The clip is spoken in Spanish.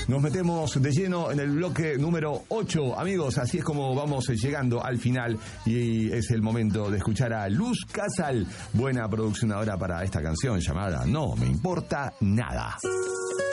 Nos metemos de lleno en el bloque número 8. Amigos, así es como vamos llegando al final y es el momento de escuchar a Luz Casal. Buena producción ahora para esta canción llamada No Me Importa Nada.